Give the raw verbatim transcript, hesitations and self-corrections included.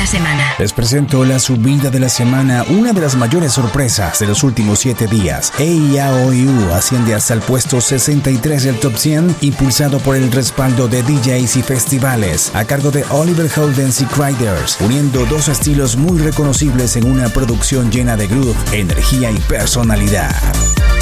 la semana. Les presento la subida de la semana, una de las mayores sorpresas de los últimos siete días. A I A O U asciende hasta el puesto sesenta y tres del top cien, impulsado por el respaldo de D Js y festivales, a cargo de Oliver Heldens y Kryders, uniendo dos estilos muy reconocibles en una producción llena de groove, energía y personalidad.